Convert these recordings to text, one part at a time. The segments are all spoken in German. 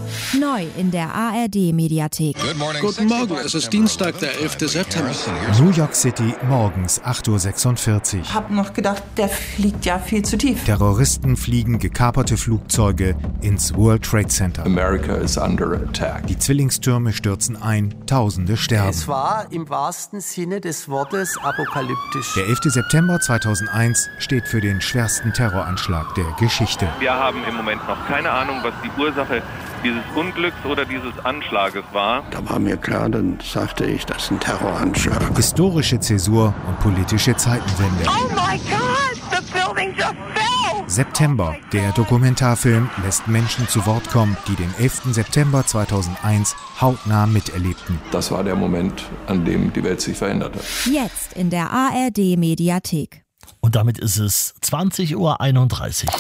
Neu in der ARD-Mediathek. Guten Morgen, es ist Dienstag, der 11. September. New York City, morgens 8:46 Uhr. Ich habe noch gedacht, der fliegt ja viel zu tief. Terroristen fliegen gekaperte Flugzeuge ins World Trade Center. America is under attack. Die Zwillingstürme stürzen ein, Tausende sterben. Es war im wahrsten Sinne des Wortes apokalyptisch. Der 11. September 2001 steht für den schwersten Terroranschlag der Geschichte. Wir haben im Moment noch keine Ahnung, was die Ursache dieses Unglücks oder dieses Anschlages war. Da war mir klar, dann sagte ich, das ist ein Terroranschlag. Historische Zäsur und politische Zeitenwende. Oh my God, the building just fell! September, der Dokumentarfilm, lässt Menschen zu Wort kommen, die den 11. September 2001 hautnah miterlebten. Das war der Moment, an dem die Welt sich verändert hat. Jetzt in der ARD-Mediathek. Und damit ist es 20:31 Uhr.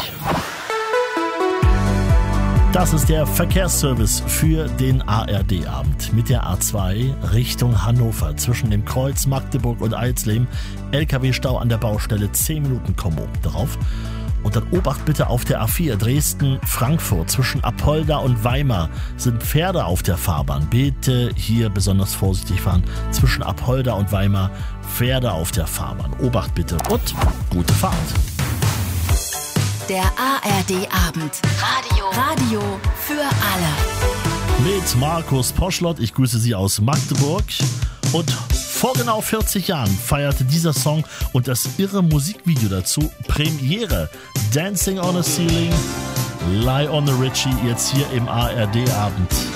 Das ist der Verkehrsservice für den ARD-Abend mit der A2 Richtung Hannover zwischen dem Kreuz Magdeburg und Eisleben. LKW-Stau an der Baustelle, 10 Minuten Kombo darauf. Und dann Obacht bitte auf der A4 Dresden-Frankfurt zwischen Apolda und Weimar sind Pferde auf der Fahrbahn. Bitte hier besonders vorsichtig fahren. Zwischen Apolda und Weimar Pferde auf der Fahrbahn. Obacht bitte und gute Fahrt. Der ARD-Abend. Radio für alle. Mit Markus Poschlott. Ich grüße Sie aus Magdeburg. Und vor genau 40 Jahren feierte dieser Song und das irre Musikvideo dazu Premiere. Dancing on a Ceiling, Lie on the Ritchie, jetzt hier im ARD-Abend.